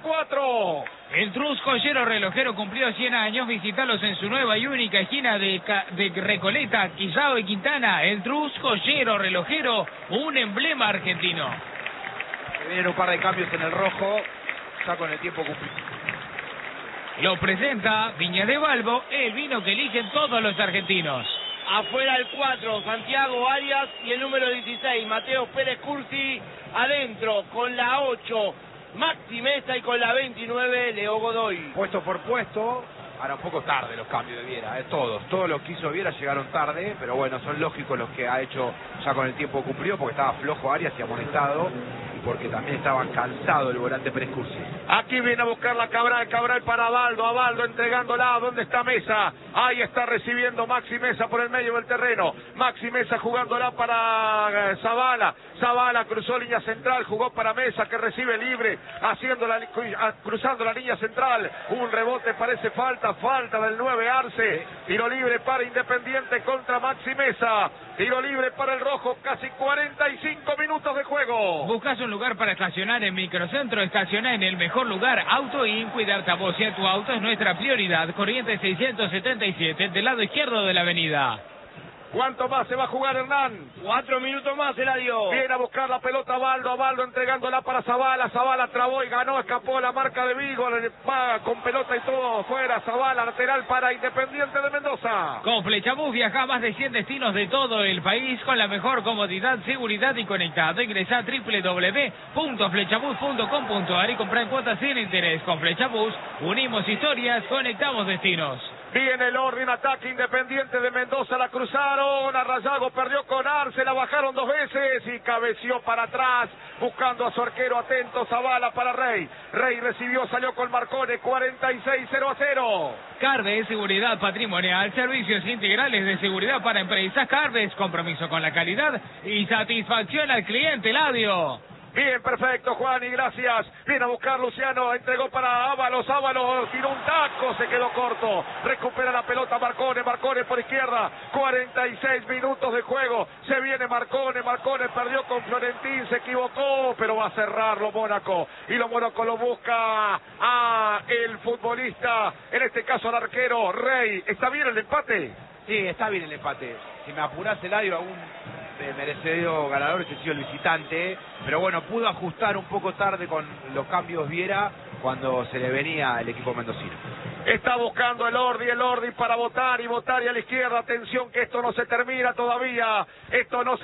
4. El Trus Joyero Relojero cumplió 100 años. Visítalos en su nueva y única esquina de Recoleta, Quillao y Quintana. El Trus Joyero Relojero, un emblema argentino. Vienen un par de cambios en el rojo, ya con el tiempo cumplido. Lo presenta Viña de Balbo, el vino que eligen todos los argentinos. Afuera el 4, Santiago Arias, y el número 16, Mateo Pérez Cursi. Adentro, con la 8, Maxi Mesa, y con la 29, Leo Godoy. Puesto por puesto, ahora un poco tarde los cambios de Viera, todos los que hizo Viera llegaron tarde, pero bueno, son lógicos los que ha hecho ya con el tiempo cumplido, porque estaba flojo Arias y amonestado, y porque también estaba cansado el volante Pérez Cursi. Aquí viene a buscar la Cabral para Abaldo entregándola, ¿dónde está Mesa? Ahí está recibiendo Maxi Mesa por el medio del terreno, Maxi Mesa jugándola para Zavala cruzó línea central, jugó para Mesa, que recibe libre, cruzando la línea central, un rebote, parece falta del 9 Arce, tiro libre para Independiente contra Maxi Mesa, tiro libre para el rojo, casi 45 minutos de juego. ¿Buscas un lugar para estacionar en Microcentro? Estaciona en el mejor lugar, AutoIn. Cuidarte a vos y a tu auto es nuestra prioridad. Corrientes 677, del lado izquierdo de la avenida. ¿Cuánto más se va a jugar, Hernán? 4 minutos más, Eladio. Viene a buscar la pelota Abaldo entregándola para Zavala trabó y ganó, escapó la marca de Vigo, va con pelota y todo, fuera, Zavala, lateral para Independiente de Mendoza. Con Flechabús viaja a más de 100 destinos de todo el país con la mejor comodidad, seguridad y conectado. Ingresa a www.flechabús.com.ar y compra en cuotas sin interés. Con Flechabús unimos historias, conectamos destinos. Viene el orden, ataque Independiente de Mendoza, la cruzaron, Arrayago perdió con Arce, la bajaron 2 veces y cabeció para atrás, buscando a su arquero atento, Zavala para Rey recibió, salió con Marcone, 46-0-0. Carves, seguridad patrimonial, servicios integrales de seguridad para empresas. Carves, compromiso con la calidad y satisfacción al cliente, Eladio. Bien, perfecto, Juan, y gracias. Viene a buscar Luciano, entregó para Ábalos, tiró un taco, se quedó corto. Recupera la pelota Marcone por izquierda. 46 minutos de juego. Se viene Marcone perdió con Florentín, se equivocó, pero va a cerrarlo Mónaco. Y Mónaco lo busca a el futbolista, en este caso al arquero Rey. ¿Está bien el empate? Sí, está bien el empate. Si me apurás, Eladio, aún merecido ganador ese ha sido el visitante, pero bueno, pudo ajustar un poco tarde con los cambios Viera cuando se le venía el equipo mendocino. Está buscando el Ordi para votar y a la izquierda. Atención que esto no se termina todavía, y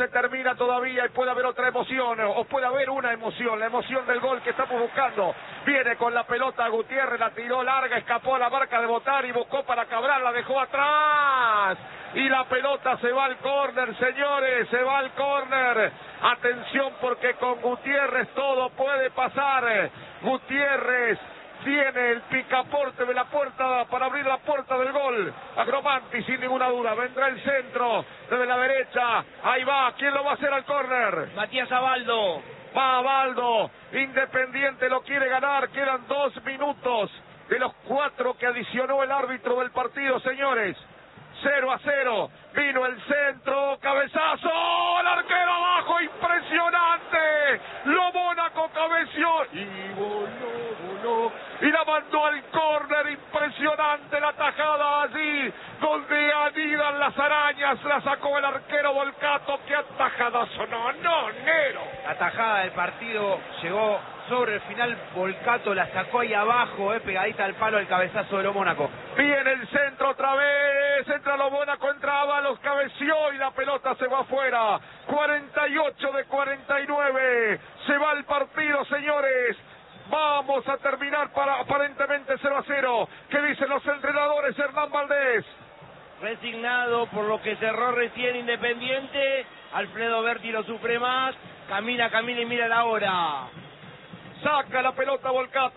puede haber otra emoción, o puede haber una emoción, la emoción del gol que estamos buscando. Viene con la pelota Gutiérrez, la tiró larga, escapó a la marca de votar y buscó para Cabral, la dejó atrás. Y la pelota se va al córner, señores, se va al córner. Atención porque con Gutiérrez todo puede pasar. Gutiérrez tiene el picaporte de la puerta para abrir la puerta del gol. Agromanti sin ninguna duda, vendrá el centro desde la derecha. Ahí va, ¿quién lo va a hacer al córner? Matías Abaldo. Va Abaldo, Independiente lo quiere ganar, quedan 2 minutos de los 4 que adicionó el árbitro del partido, señores. 0-0, vino el centro, cabezazo, el arquero abajo, impresionante, Mónaco cabeció y voló, y la mandó al córner, impresionante la tajada allí, donde anidan las arañas, la sacó el arquero Volcato, qué atajadazo, no, Nero. La tajada del partido llegó sobre el final, Volcato la sacó ahí abajo, pegadita al palo el cabezazo de Mónaco. Viene el centro otra vez, entra Mónaco, entra Ábalos, cabeció y la pelota se va afuera. 48 de 49, se va el partido, señores. Vamos a terminar aparentemente 0-0. ¿Qué dicen los entrenadores, Hernán Valdés? Resignado por lo que cerró recién Independiente, Alfredo Berti lo sufre más, camina y mira la hora. Saca la pelota Volcato,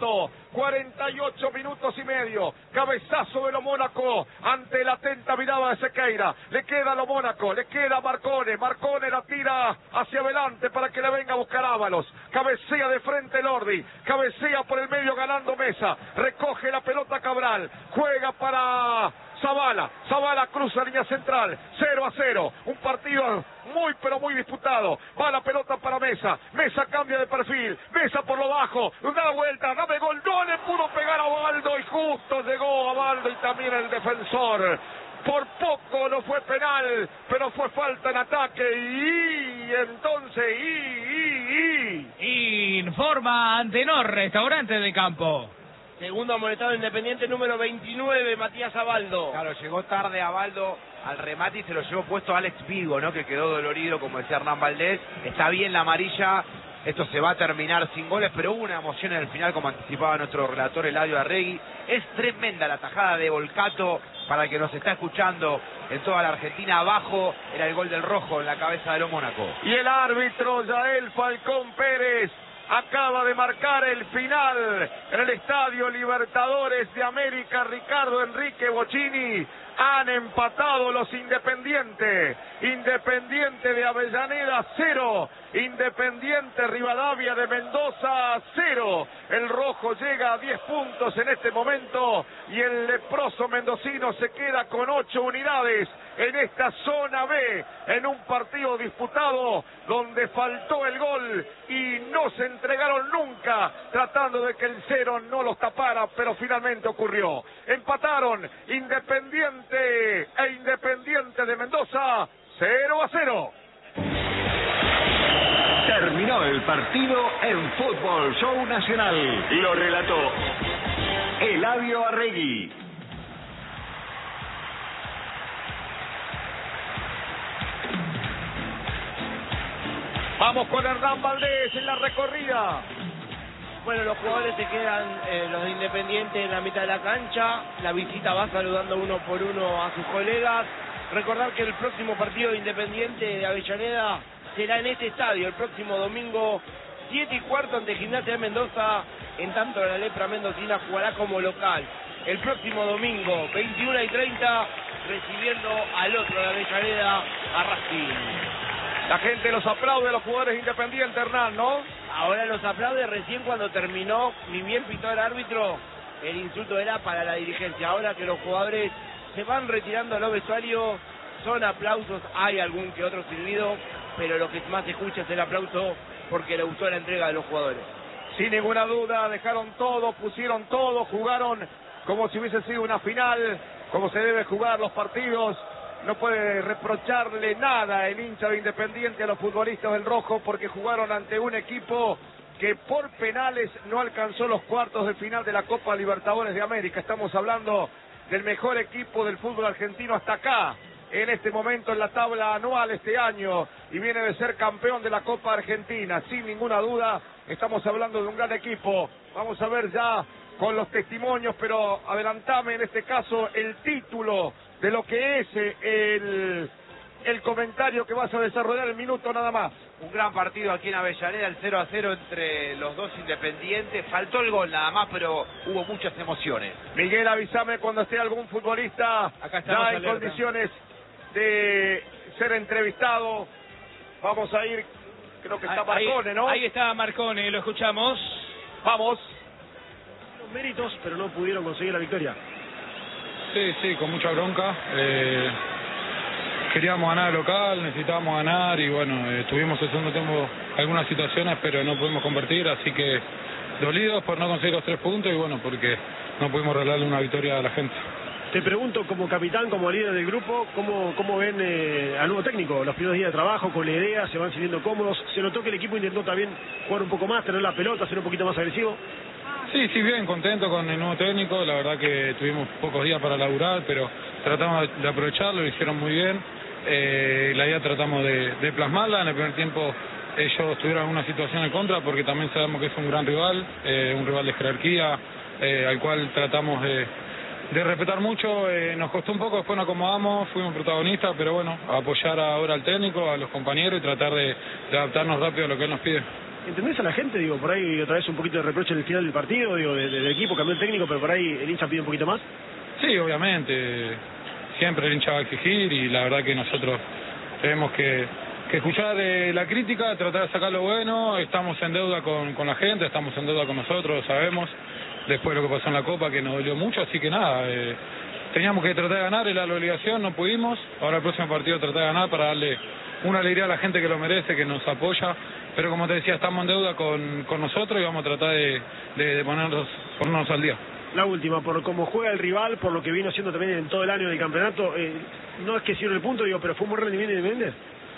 48 minutos y medio. Cabezazo de lo Mónaco ante la atenta mirada de Sequeira. Le queda a lo Mónaco, le queda a Marcone. Marcone la tira hacia adelante para que le venga a buscar Ábalos. Cabecea de frente Lordi. Cabecea por el medio ganando Mesa. Recoge la pelota Cabral. Juega para Zavala. Zavala cruza línea central. 0-0. Un partido muy pero muy disputado. Va la pelota para Mesa. Mesa cambia de perfil. Mesa por lo bajo. Da vuelta. Dame gol. No le pudo pegar a Baldo y justo llegó a Baldo y también el defensor. Por poco no fue penal, pero fue falta en ataque y entonces Informa Antenor, restaurante de campo. Segundo amonestado Independiente, número 29, Matías Abaldo. Claro, llegó tarde Abaldo al remate y se lo llevó puesto Alex Vigo, ¿no? Que quedó dolorido, como decía Hernán Valdés. Está bien la amarilla. Esto se va a terminar sin goles, pero hubo una emoción en el final, como anticipaba nuestro relator Eladio Arregui. Es tremenda la tajada de Volcato, para el que nos está escuchando en toda la Argentina. Abajo era el gol del Rojo en la cabeza de lo Mónaco. Y el árbitro Yael Falcón Pérez acaba de marcar el final en el Estadio Libertadores de América. Ricardo Enrique Bocchini. Han empatado los Independiente. Independiente de Avellaneda 0. Independiente Rivadavia de Mendoza 0. El Rojo llega a 10 puntos en este momento y el leproso mendocino se queda con 8 unidades en esta zona B, en un partido disputado donde faltó el gol y no se entregaron nunca, tratando de que el 0 no los tapara, pero finalmente ocurrió. Empataron Independiente e Independiente de Mendoza 0-0. Terminó el partido en Fútbol Show Nacional. Lo relató Eladio Arregui. Vamos con Hernán Valdés en la recorrida. Bueno, los jugadores se quedan, los de Independiente, en la mitad de la cancha. La visita va saludando uno por uno a sus colegas. Recordar que el próximo partido de Independiente de Avellaneda será en este estadio, el próximo domingo 7:15 ante Gimnasia de Mendoza. En tanto la lepra mendocina jugará como local. El próximo domingo 21:30 recibiendo al otro de Avellaneda, a Racing. La gente los aplaude a los jugadores Independientes, Hernán, ¿no? Ahora los aplaude. Recién cuando terminó, ni bien pitó el árbitro, el insulto era para la dirigencia. Ahora que los jugadores se van retirando a los vestuarios, son aplausos. Hay algún que otro silbido, pero lo que más se escucha es el aplauso porque le gustó la entrega de los jugadores. Sin ninguna duda, dejaron todo, pusieron todo, jugaron como si hubiese sido una final, como se debe jugar los partidos. No puede reprocharle nada el hincha de Independiente a los futbolistas del Rojo porque jugaron ante un equipo que por penales no alcanzó los cuartos de final de la Copa Libertadores de América. Estamos hablando del mejor equipo del fútbol argentino hasta acá, en este momento en la tabla anual este año, y viene de ser campeón de la Copa Argentina. Sin ninguna duda, estamos hablando de un gran equipo. Vamos a ver ya con los testimonios, pero adelantame en este caso el título de lo que es el comentario que vas a desarrollar en minuto nada más. Un gran partido aquí en Avellaneda, el 0-0 entre los dos Independientes. Faltó el gol nada más, pero hubo muchas emociones. Miguel, avísame cuando esté algún futbolista ya en condiciones de ser entrevistado. Vamos a ir, creo que está Marcone, ¿no? Ahí está Marcone, lo escuchamos. Vamos. Méritos, pero no pudieron conseguir la victoria. Sí, con mucha bronca. Queríamos ganar el local, necesitábamos ganar y bueno, tuvimos el segundo tiempo algunas situaciones, pero no pudimos convertir, así que dolidos por no conseguir los 3 puntos y bueno, porque no pudimos regalarle una victoria a la gente. Te pregunto, como capitán, como líder del grupo, ¿cómo ven al nuevo técnico? Los primeros días de trabajo, con la idea, se van sintiendo cómodos. Se notó que el equipo intentó también jugar un poco más, tener la pelota, ser un poquito más agresivo. Sí, bien, contento con el nuevo técnico. La verdad que tuvimos pocos días para laburar, pero tratamos de aprovecharlo, lo hicieron muy bien. La idea tratamos de plasmarla. En el primer tiempo ellos tuvieron alguna situación en contra, porque también sabemos que es un gran rival, un rival de jerarquía, al cual tratamos de respetar mucho. Nos costó un poco, después nos acomodamos, fuimos protagonistas, pero bueno, apoyar ahora al técnico, a los compañeros y tratar de adaptarnos rápido a lo que él nos pide. ¿Entendés a la gente? Digo, por ahí otra vez un poquito de reproche en el final del partido, digo, del equipo, cambió el técnico, pero por ahí el hincha pide un poquito más. Sí, obviamente, siempre el hincha va a exigir y la verdad que nosotros tenemos que escuchar la crítica, tratar de sacar lo bueno. Estamos en deuda con la gente, estamos en deuda con nosotros, lo sabemos, después de lo que pasó en la Copa, que nos dolió mucho, así que nada, teníamos que tratar de ganar, era la obligación, no pudimos. Ahora el próximo partido tratar de ganar para darle una alegría a la gente que lo merece, que nos apoya, pero como te decía, estamos en deuda con nosotros y vamos a tratar de ponernos al día. La última, por cómo juega el rival, por lo que vino haciendo también en todo el año del campeonato, no es que sirve el punto, digo, pero fue un buen rendimiento de Méndez.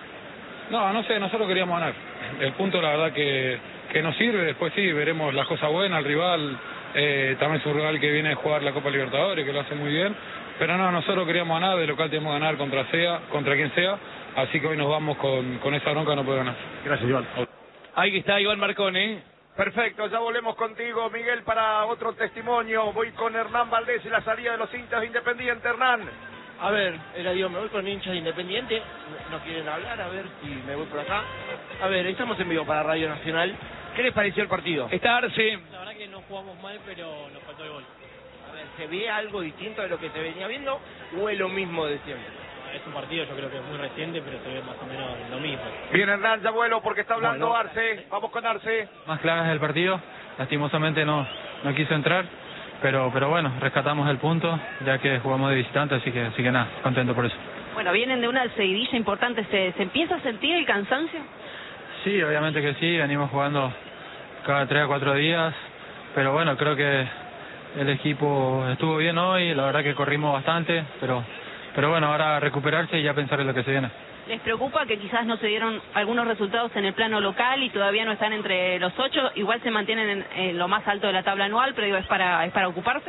No sé, nosotros queríamos ganar. El punto la verdad que nos sirve, después sí, veremos las cosas buenas, el rival, también es un rival que viene a jugar la Copa Libertadores, que lo hace muy bien, pero no, nosotros queríamos ganar, de local tenemos que ganar contra quien sea, así que hoy nos vamos con esa bronca, no puede ganar. Gracias, Iván. Ahí está Iván Marcone. Perfecto, ya volvemos contigo, Miguel, para otro testimonio. Voy con Hernán Valdés y la salida de los hinchas de Independiente. Hernán. A ver, Eladio, me voy con hinchas de Independiente. No quieren hablar, a ver si me voy por acá. A ver, estamos en vivo para Radio Nacional. ¿Qué les pareció el partido? Está Arce. La verdad que no jugamos mal, pero nos faltó el gol. A ver, ¿se ve algo distinto de lo que se venía viendo o es lo mismo de siempre? Es un partido, yo creo que es muy reciente, pero se ve más o menos lo mismo. Bien, Hernán, ya vuelo porque está hablando Arce. Vamos con Arce. Más claras del partido, lastimosamente no quiso entrar, pero bueno, rescatamos el punto, ya que jugamos de visitante, así que nada, contento por eso. Bueno, vienen de una seguidilla importante, ¿se empieza a sentir el cansancio? Sí, obviamente que sí, venimos jugando cada 3 a 4 días, pero bueno, creo que el equipo estuvo bien hoy, la verdad que corrimos bastante, pero bueno, ahora recuperarse y ya pensar en lo que se viene. ¿Les preocupa que quizás no se dieron algunos resultados en el plano local y todavía no están entre los 8? Igual se mantienen en lo más alto de la tabla anual, pero digo, ¿es para ocuparse?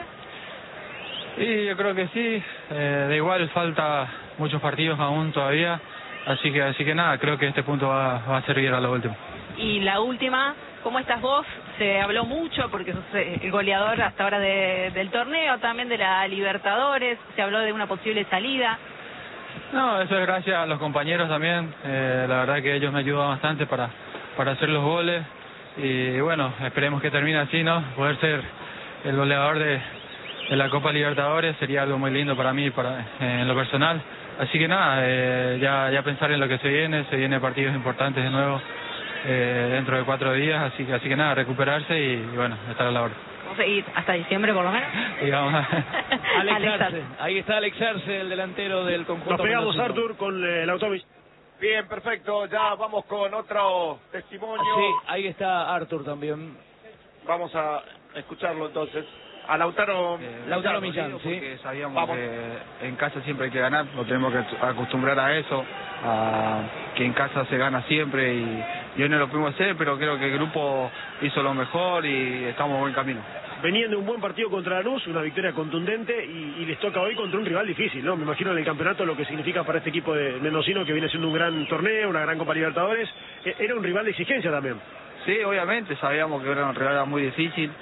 Sí, yo creo que sí. De igual falta muchos partidos aún todavía, así que nada, creo que este punto va a servir a lo último. Y la última, ¿cómo estás vos? Se habló mucho porque sos el goleador hasta ahora del torneo, también de la Libertadores, se habló de una posible salida. No, eso es gracias a los compañeros también, la verdad que ellos me ayudan bastante para hacer los goles y bueno, esperemos que termine así, ¿no? Poder ser el goleador de la Copa Libertadores sería algo muy lindo para mí, en lo personal. Así que nada, ya pensar en lo que se viene partidos importantes de nuevo dentro de 4 días, así que nada, recuperarse y bueno, estar a la hora. ¿Vamos a ir hasta diciembre por lo menos? Y vamos Alex Arce. Ahí está Alex Arce, el delantero del conjunto. Nos pegamos, Artur, con el automóvil. Bien, perfecto, ya vamos con otro testimonio. Sí, ahí está Artur también. Vamos a escucharlo entonces. A Lautaro Millán, sí. Porque sabíamos que en casa siempre hay que ganar, lo tenemos que acostumbrar a eso, a que en casa se gana siempre y hoy no lo pudimos hacer, pero creo que el grupo hizo lo mejor y estamos en buen camino. Venían de un buen partido contra Lanús, una victoria contundente y les toca hoy contra un rival difícil, ¿no? Me imagino en el campeonato lo que significa para este equipo de mendocino que viene siendo un gran torneo, una gran Copa Libertadores, era un rival de exigencia también. Sí, obviamente, sabíamos que era un rival muy difícil.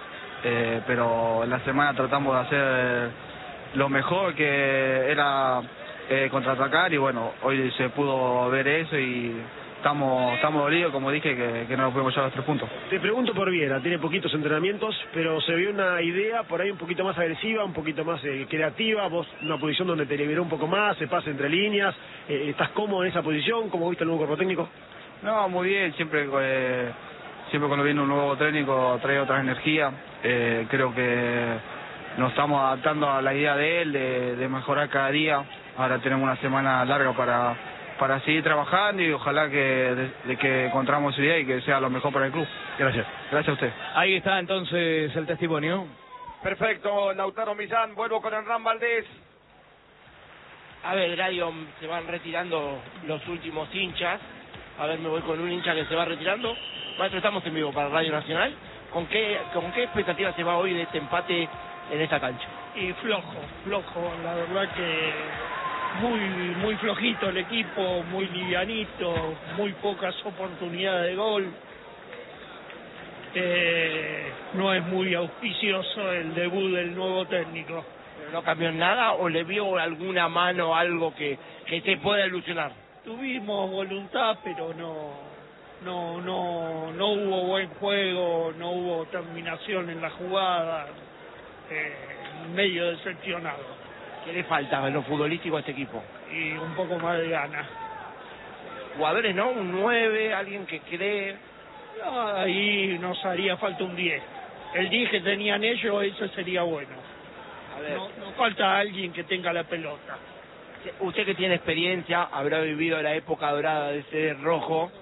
Pero en la semana tratamos de hacer lo mejor que era contraatacar y bueno, hoy se pudo ver eso y estamos dolidos, como dije, que no nos podemos llevar los 3 puntos. Te pregunto por Viera, tiene poquitos entrenamientos, pero se vio una idea por ahí un poquito más agresiva, un poquito más creativa, vos una posición donde te liberó un poco más, se pasa entre líneas, ¿estás cómodo en esa posición? ¿Cómo viste el nuevo cuerpo técnico? No, muy bien, siempre cuando viene un nuevo técnico trae otra energía. Creo que nos estamos adaptando a la idea de él, de mejorar cada día. Ahora tenemos una semana larga para seguir trabajando y ojalá que encontramos su idea y que sea lo mejor para el club. Gracias. Gracias a usted. Ahí está entonces el testimonio. Perfecto, Lautaro Millán, vuelvo con Hernán Valdés. A ver, Eladio, se van retirando los últimos hinchas. A ver, me voy con un hincha que se va retirando. Maestro, estamos en vivo para Radio Nacional. ¿Con qué expectativa se va hoy de este empate en esta cancha? Y flojo, la verdad que muy flojito el equipo, muy livianito, muy pocas oportunidades de gol. No es muy auspicioso el debut del nuevo técnico. ¿Pero no cambió en nada o le vio alguna mano, algo que se pueda ilusionar? Tuvimos voluntad, pero no hubo buen juego, no hubo terminación en la jugada, medio decepcionado. ¿Qué le falta en lo futbolístico a este equipo? Y un poco más de ganas. Jugadores, ¿no? Un 9, alguien que cree. Ahí nos haría falta un 10. El 10 que tenían ellos, eso sería bueno. A ver. No falta alguien que tenga la pelota. Usted que tiene experiencia, habrá vivido la época dorada de ese rojo.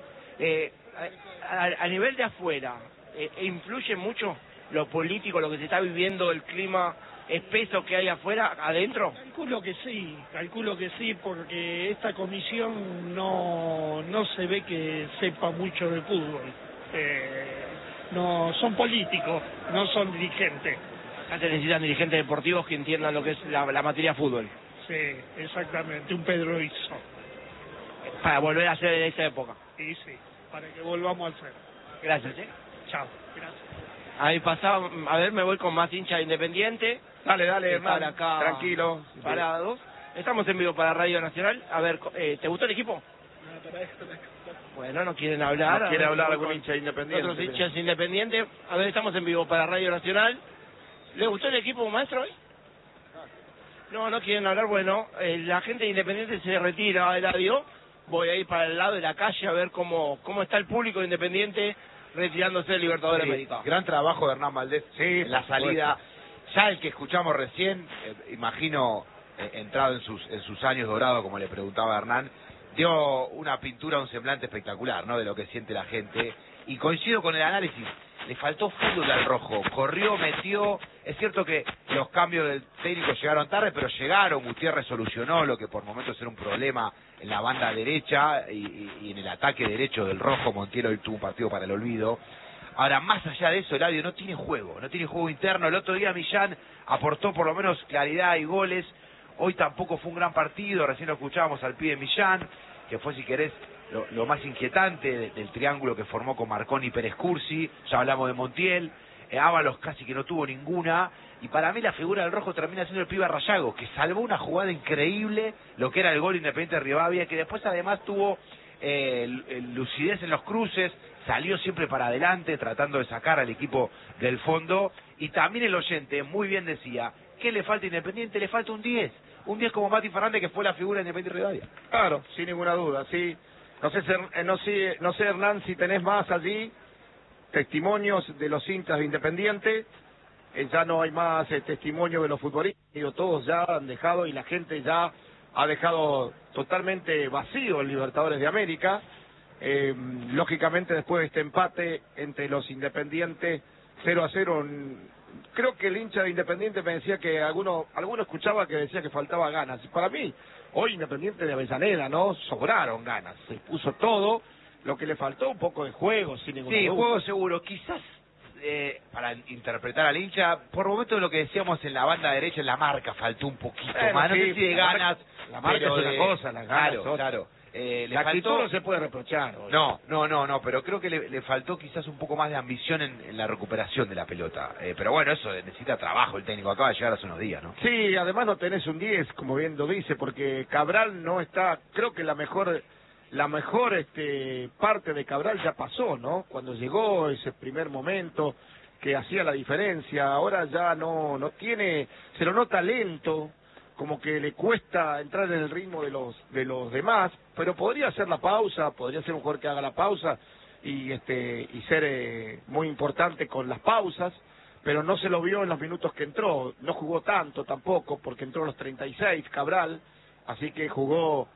A nivel de afuera, ¿influye mucho lo político, lo que se está viviendo, el clima espeso que hay afuera, adentro? Calculo que sí, porque esta comisión no se ve que sepa mucho de fútbol. No son políticos, no son dirigentes. Ya se necesitan dirigentes deportivos que entiendan lo que es la materia fútbol. Sí, exactamente, un Pedro Izzo. Para volver a ser de esa época. Sí, para que volvamos a ser. Gracias, Chao, gracias. Ahí pasaba, a ver, me voy con más hincha de Independiente. Dale, Hernán, acá, tranquilo. Parados. Estamos en vivo para Radio Nacional. A ver, ¿te gustó el equipo? Bueno, no quieren hablar. No quiere hablar algún hincha Independiente. Otros hinchas Independientes. A ver, estamos en vivo para Radio Nacional. ¿Le gustó el equipo, maestro, hoy? No quieren hablar. Bueno, la gente de Independiente se retira, Eladio. Voy a ir para el lado de la calle a ver cómo está el público de Independiente retirándose del Libertadores de América. Gran trabajo de Hernán Valdés en la salida. Ya el que escuchamos recién, imagino, entrado en sus años dorados, como le preguntaba Hernán, dio una pintura, un semblante espectacular, ¿no? De lo que siente la gente. Y coincido con el análisis. Le faltó fútbol al rojo, corrió, metió. Es cierto que los cambios del técnico llegaron tarde, pero llegaron. Gutiérrez solucionó lo que por momentos era un problema en la banda derecha y en el ataque derecho del rojo. Montiel hoy tuvo un partido para el olvido. Ahora, más allá de eso, Eladio no tiene juego interno. El otro día Millán aportó por lo menos claridad y goles. Hoy tampoco fue un gran partido, recién lo escuchábamos al pie de Millán, que fue, si querés, lo más inquietante del triángulo que formó con Marconi y Pérez Cursi. Ya hablamos de Montiel. Ábalos casi que no tuvo ninguna. Y para mí la figura del rojo termina siendo el pibe Rayago, que salvó una jugada increíble, lo que era el gol Independiente de Rivadavia, que después además tuvo lucidez en los cruces, salió siempre para adelante tratando de sacar al equipo del fondo. Y también el oyente muy bien decía, ¿qué le falta a Independiente? Le falta un 10 como Mati Fernández, que fue la figura de Independiente de Rivadavia. Claro, sin ninguna duda, sí. No sé, Hernán, si tenés más allí testimonios de los hinchas de Independiente. Ya no hay más testimonio de los futbolistas, todos ya han dejado y la gente ya ha dejado totalmente vacío el Libertadores de América. Lógicamente, después de este empate entre los Independientes 0-0, creo que el hincha de Independiente me decía que alguno escuchaba que decía que faltaba ganas. Para mí, hoy Independiente de Avellaneda, ¿no? Sobraron ganas, se puso todo. Lo que le faltó un poco de juego, sin ninguna duda. Sí, juego seguro. Quizás, para interpretar al hincha, por momento de lo que decíamos en la banda derecha, en la marca faltó un poquito más. No sé si de ganas. La marca es una cosa, las ganas claro, claro. La actitud no se puede reprochar. Hoy. No, pero creo que le faltó quizás un poco más de ambición en la recuperación de la pelota. Pero bueno, eso necesita trabajo el técnico. Acaba de llegar hace unos días, ¿no? Sí, además no tenés un 10, como bien lo dice, porque Cabral no está, creo que la mejor parte de Cabral ya pasó, ¿no? Cuando llegó ese primer momento que hacía la diferencia, ahora ya no tiene, se lo nota lento, como que le cuesta entrar en el ritmo de los demás, pero podría hacer la pausa, podría ser un jugador que haga la pausa y ser muy importante con las pausas, pero no se lo vio en los minutos que entró, no jugó tanto tampoco, porque entró a los 36 Cabral, así que jugó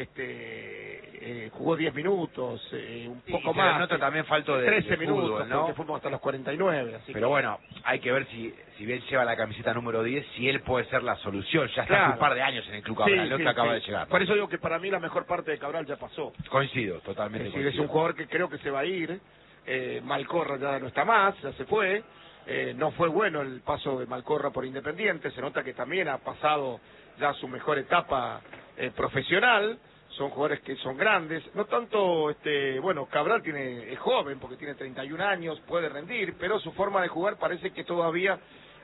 10 minutos, un poco más. Nota también faltó de 13 minutos, fútbol, ¿no? Porque fuimos hasta los 49. Así pero bueno, hay que ver si bien lleva la camiseta número 10, si él puede ser la solución. Ya está hace un par de años en el Club Cabral, no acaba de llegar, ¿no? Por eso digo que para mí la mejor parte de Cabral ya pasó. Coincido, totalmente. Es decir, es un jugador que creo que se va a ir. Malcorra ya no está más, ya se fue. No fue bueno el paso de Malcorra por Independiente, se nota que también ha pasado ya su mejor etapa profesional. Son jugadores que son grandes, no tanto, Cabral es joven porque tiene 31 años, puede rendir, pero su forma de jugar parece que todavía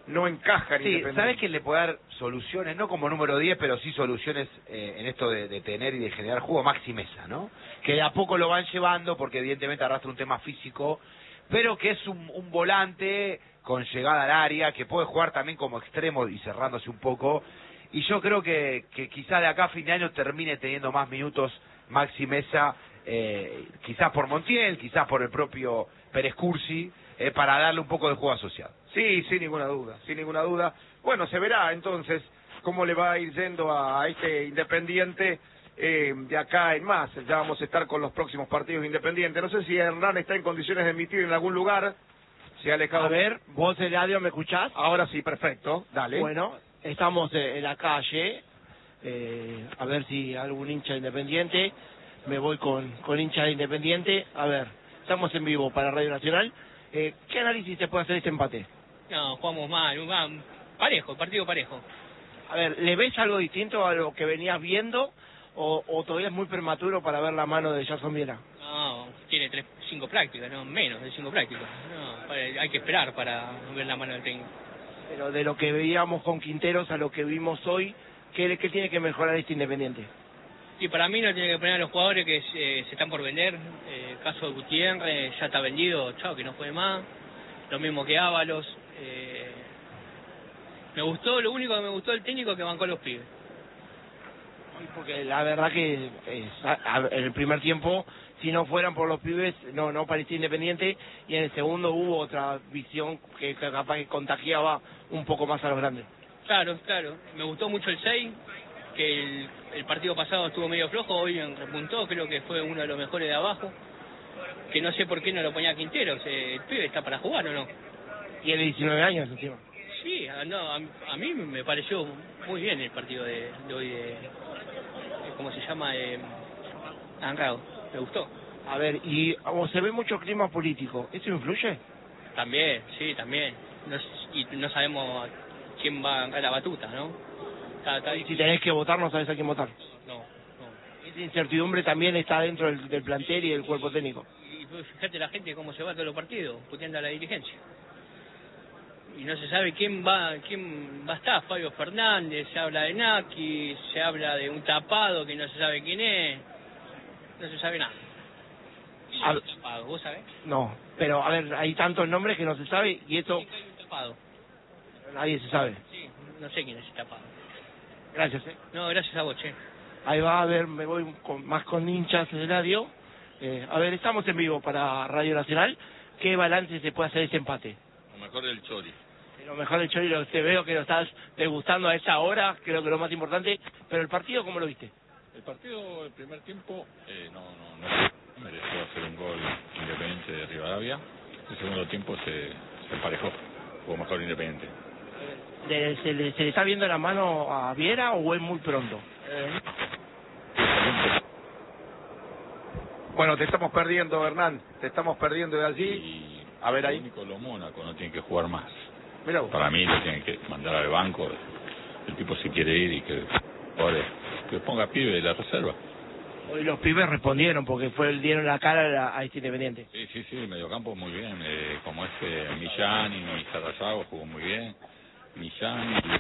no encaja en Sí, Independiente. ¿sabes quién le puede dar soluciones? No como número 10, pero sí soluciones en esto de tener y de generar juego. Maxi Mesa, ¿no? Que de a poco lo van llevando, porque evidentemente arrastra un tema físico, pero que es un volante con llegada al área, que puede jugar también como extremo y cerrándose un poco. Y yo creo que quizá de acá a fin de año termine teniendo más minutos Maxi Mesa, quizás por Montiel, quizás por el propio Pérez Cursi, para darle un poco de juego asociado. Sí, sin ninguna duda, sin ninguna duda. Bueno, se verá entonces cómo le va a ir yendo a este Independiente de acá en más. Ya vamos a estar con los próximos partidos de Independiente. No sé si Hernán está en condiciones de emitir en algún lugar. Se ha alejado. A ver, vos, Eladio, ¿me escuchás? Ahora sí, perfecto. Dale. Bueno, estamos en la calle. A ver si algún hincha de Independiente. Me voy con hincha de Independiente. A ver, estamos en vivo para Radio Nacional. ¿Qué análisis se puede hacer de este empate? No, jugamos mal, parejo, partido parejo. A ver, ¿le ves algo distinto a lo que venías viendo o todavía es muy prematuro para ver la mano de Jason Viera? No, tiene 5 prácticas, no, menos de 5 prácticas. No, hay que esperar para ver la mano del técnico. Pero de lo que veíamos con Quinteros a lo que vimos hoy, ¿qué tiene que mejorar este Independiente? Y para mí no tiene que poner a los jugadores que se están por vender. Caso de Gutiérrez, ya está vendido, chao, que no juegue más. Lo mismo que Ábalos. Me gustó, lo único que me gustó del técnico que bancó a los pibes. Porque la verdad que en el primer tiempo, si no fueran por los pibes, no parecía Independiente, y en el segundo hubo otra visión que capaz que contagiaba un poco más a los grandes. Claro. Me gustó mucho el 6, que el partido pasado estuvo medio flojo, hoy repuntó, creo que fue uno de los mejores de abajo. Que no sé por qué no lo ponía Quinteros, el pibe está para jugar o no. Tiene 19 años encima. Sí, no, a mí me pareció muy bien el partido de hoy ¿cómo se llama? Angrado, me gustó. A ver, y se ve mucho clima político, ¿eso influye? También, sí, también. Y no sabemos quién va a ganar la batuta, ¿no? Y si tenés que votar, no sabes a quién votar. No. Esa incertidumbre también está dentro del plantel y del cuerpo técnico. Y fíjate la gente cómo se va a todos los partidos, puteando a la dirigencia. Y no se sabe quién va a estar. Fabio Fernández, se habla de Naki, se habla de un tapado que no se sabe quién es. No se sabe nada. Tapado, ¿vos sabés? No, pero a ver, hay tantos nombres que no se sabe y esto... Sí, hay un tapado. Nadie se sabe. Sí, no sé quién es el tapado. Gracias, No, gracias a vos, che. Ahí va, a ver, me voy más con hinchas de radio. A ver, estamos en vivo para Radio Nacional. ¿Qué balance se puede hacer de este empate? Lo mejor del Chori. Lo mejor del Chori, te veo que lo estás degustando a esta hora, creo que lo más importante. Pero el partido, ¿cómo lo viste? El partido, el primer tiempo, no mereció hacer un gol Independiente de Rivadavia. El segundo tiempo se emparejó, jugó mejor Independiente. ¿Se le está viendo la mano a Viera o es muy pronto? Bueno, te estamos perdiendo, Hernán. Te estamos perdiendo de allí. Y a ver ahí. Nicolás Mónaco no tiene que jugar más. Mirá vos. Para mí lo tienen que mandar al banco. El tipo si quiere ir y que ponga pibe de la reserva. Hoy los pibes respondieron porque dieron la cara a este Independiente. Sí, el mediocampo muy bien. Como Millán y Sarrayago jugó muy bien. Millán y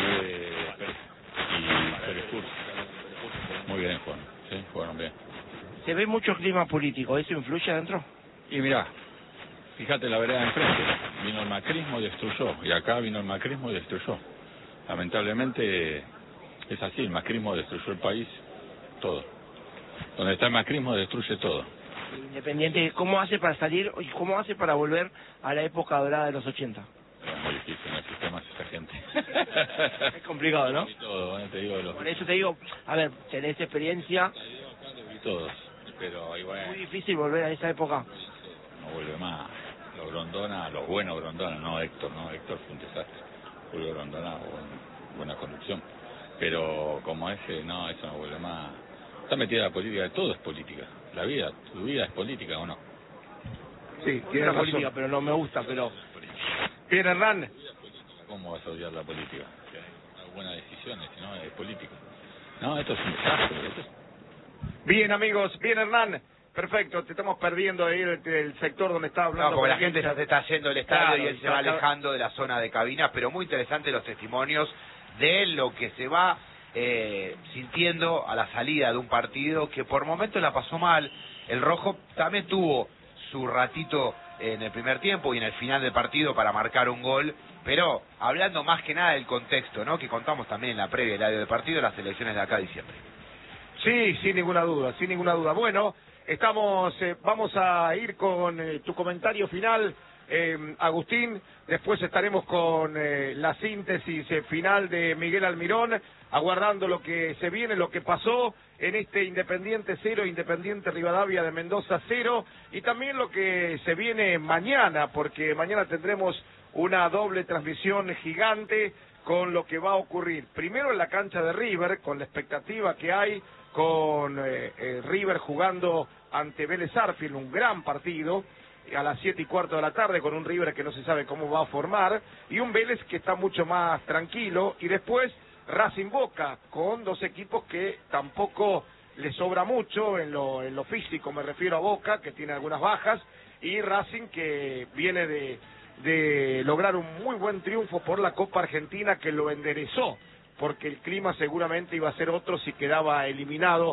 Pérez Cursi. Muy bien jugaron. Sí, jugaron bien. Se ve mucho clima político, ¿eso influye adentro? Y mirá, fíjate la vereda de enfrente, vino el macrismo y destruyó, y acá vino el macrismo y destruyó. Lamentablemente es así, el macrismo destruyó el país, todo. Donde está el macrismo destruye todo. Independiente, ¿cómo hace para salir y cómo hace para volver a la época dorada de los 80? Es muy difícil, no hay sistemas esa gente. Es complicado, ¿no? Y todo, te digo. Por eso te digo, a ver, tenés experiencia. Y todos, pero igual. Es muy difícil volver a esa época. No vuelve más. Los Grondona, los buenos Grondona, no Héctor fue un desastre. Julio Grondona, buena conducción. Pero como ese, no, eso no vuelve más. Está metida la política, todo es política. La vida, tu vida es política o no. Sí, tiene la política, pero no me gusta, pero... Bien, Hernán. ¿Cómo vas a odiar la política? Hay buenas decisiones, no es política. No, esto es un desastre. Bien, amigos, bien, Hernán. Perfecto, te estamos perdiendo ahí el sector donde está hablando. No, porque la con el gente hincha. ya se está yendo del estadio Claro, y él se va acá- alejando de la zona de cabinas, pero muy interesante los testimonios de lo que se va sintiendo a la salida de un partido que por momentos la pasó mal. El Rojo también tuvo su ratito en el primer tiempo y en el final del partido para marcar un gol, pero hablando más que nada del contexto, ¿no? Que contamos también en la previa del del partido, las elecciones de acá de diciembre. Sí, sin ninguna duda, sin ninguna duda. Bueno, vamos a ir con tu comentario final, Agustín. Después estaremos con la síntesis final de Miguel Almirón, aguardando lo que se viene, lo que pasó en este Independiente 0, Independiente Rivadavia de Mendoza 0, y también lo que se viene mañana, porque mañana tendremos una doble transmisión gigante con lo que va a ocurrir. Primero en la cancha de River, con la expectativa que hay, con River jugando ante Vélez Sarsfield, un gran partido, a las 7:15 de la tarde, con un River que no se sabe cómo va a formar, y un Vélez que está mucho más tranquilo, y después Racing Boca, con dos equipos que tampoco le sobra mucho en lo físico, me refiero a Boca, que tiene algunas bajas, y Racing que viene de lograr un muy buen triunfo por la Copa Argentina, que lo enderezó, porque el clima seguramente iba a ser otro si quedaba eliminado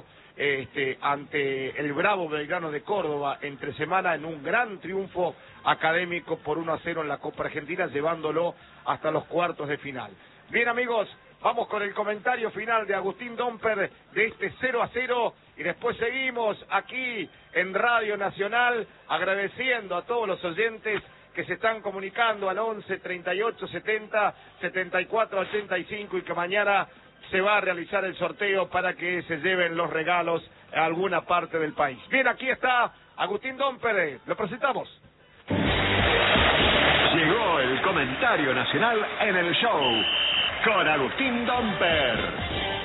ante el Bravo Belgrano de Córdoba entre semana, en un gran triunfo académico por 1-0 en la Copa Argentina, llevándolo hasta los cuartos de final. Bien, amigos, vamos con el comentario final de Agustín Domper de este 0-0 y después seguimos aquí en Radio Nacional agradeciendo a todos los oyentes que se están comunicando al 11 38 70 74 85 y que mañana se va a realizar el sorteo para que se lleven los regalos a alguna parte del país. Bien, aquí está Agustín Domper, lo presentamos. Llegó el comentario nacional en el show con Agustín Domper.